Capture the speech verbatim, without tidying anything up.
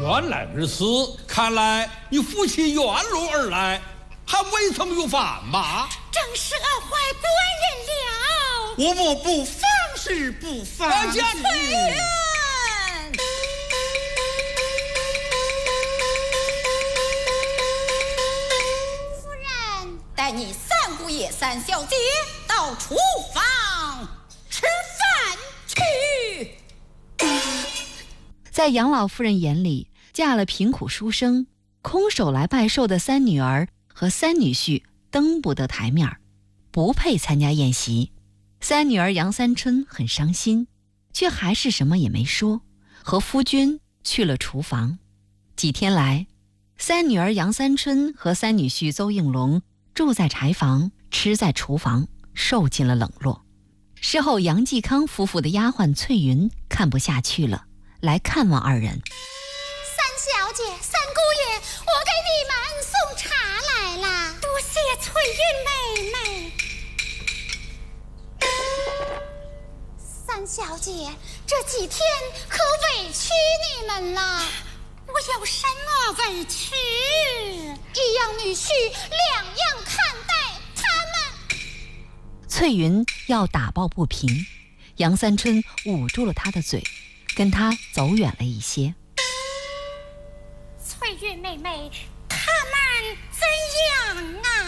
原来如此，看来你父亲原路而来，还未曾有犯吧？ 正是饿坏官人了。 我不放是不放。 家翠云，夫人，带你三姑爷、三小姐到厨房吃饭去。 在杨老夫人眼里，嫁了贫苦书生，空手来拜寿的三女儿和三女婿登不得台面，不配参加宴席。三女儿杨三春很伤心，却还是什么也没说，和夫君去了厨房。几天来，三女儿杨三春和三女婿邹应龙住在柴房，吃在厨房，受尽了冷落。事后杨继康夫妇的丫鬟翠云看不下去了，来看望二人。 三小姐、三姑爷，我给你们送茶来了。多谢翠云妹妹。三小姐，这几天可委屈你们了。我有什么委屈？一样女婿，两样看待他们。 翠云要打抱不平，杨三春捂住了她的嘴，跟她走远了一些。 翠云妹妹，他们怎样啊？